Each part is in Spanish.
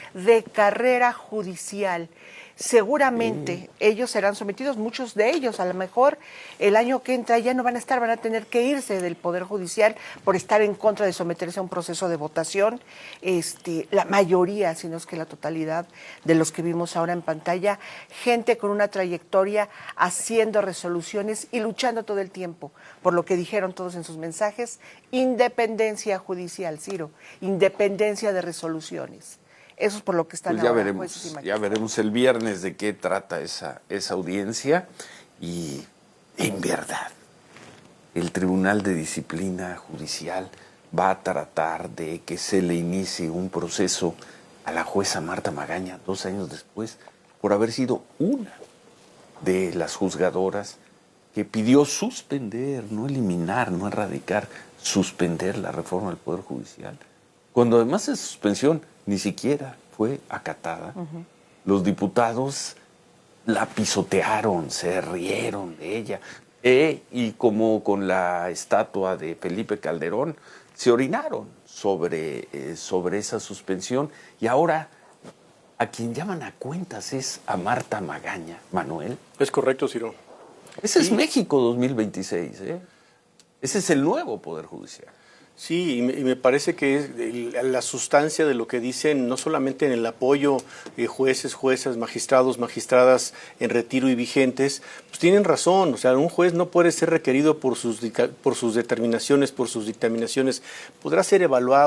de carrera judicial. Seguramente ellos serán sometidos, muchos de ellos, a lo mejor el año que entra ya no van a estar, van a tener que irse del Poder Judicial por estar en contra de someterse a un proceso de votación. La mayoría, si no es que la totalidad de los que vimos ahora en pantalla, gente con una trayectoria haciendo resoluciones y luchando todo el tiempo por lo que dijeron todos en sus mensajes: independencia judicial, Ciro, independencia de resoluciones. Eso es por lo que están pues ya ahora. ya veremos el viernes de qué trata esa audiencia. Y en verdad, el Tribunal de Disciplina Judicial va a tratar de que se le inicie un proceso a la jueza Marta Magaña 2 años después por haber sido una de las juzgadoras que pidió suspender, no eliminar, no erradicar, suspender la reforma del Poder Judicial, cuando además esa suspensión ni siquiera fue acatada. Uh-huh. Los diputados la pisotearon, se rieron de ella, y como con la estatua de Felipe Calderón, se orinaron sobre esa suspensión, y ahora a quien llaman a cuentas es a Marta Magaña. Manuel. Es correcto, Ciro. Ese es México 2026, ¿eh? Ese es el nuevo Poder Judicial. Sí, y me parece que es la sustancia de lo que dicen, no solamente en el apoyo jueces, juezas, magistrados, magistradas en retiro y vigentes, pues tienen razón. O sea, un juez no puede ser requerido por sus determinaciones, por sus dictaminaciones. Podrá ser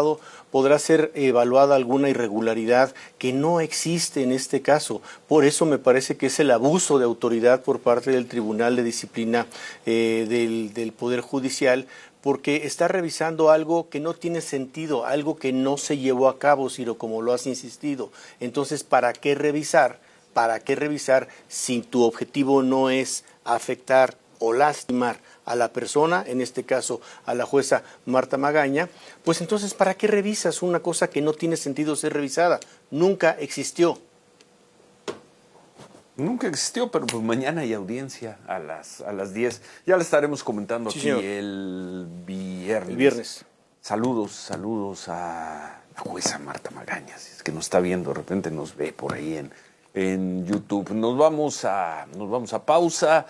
evaluada alguna irregularidad que no existe en este caso. Por eso me parece que es el abuso de autoridad por parte del Tribunal de Disciplina del Poder Judicial, porque está revisando algo que no tiene sentido, algo que no se llevó a cabo, Ciro, como lo has insistido. Entonces, ¿para qué revisar? ¿Para qué revisar si tu objetivo no es afectar o lastimar a la persona, en este caso a la jueza Marta Magaña? Pues entonces, ¿para qué revisas una cosa que no tiene sentido ser revisada? Nunca existió. Nunca existió, pero pues mañana hay audiencia a las 10. Ya la estaremos comentando, sí, aquí, señor, el viernes. El viernes. Saludos a la jueza Marta Magaña. Si es que nos está viendo, de repente nos ve por ahí en YouTube. Nos vamos a pausa,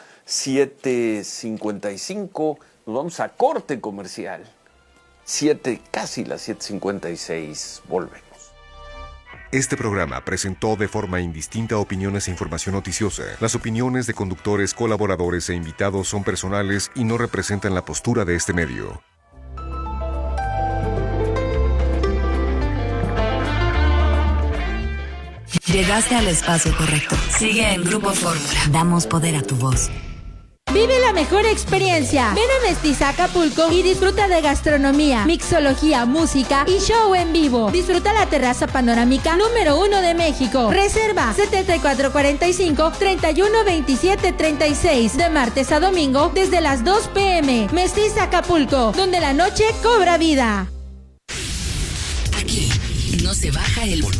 7:55. Nos vamos a corte comercial. Casi las 7:56. Volvemos. Este programa presentó de forma indistinta opiniones e información noticiosa. Las opiniones de conductores, colaboradores e invitados son personales y no representan la postura de este medio. Llegaste al espacio correcto. Sigue en Grupo Fórmula. Damos poder a tu voz. Vive la mejor experiencia. Ven a Mestiza Acapulco y disfruta de gastronomía, mixología, música y show en vivo. Disfruta la terraza panorámica número 1 de México. Reserva 7445-312736 de martes a domingo desde las 2 p.m. Mestiza Acapulco, donde la noche cobra vida. Aquí no se baja el volumen.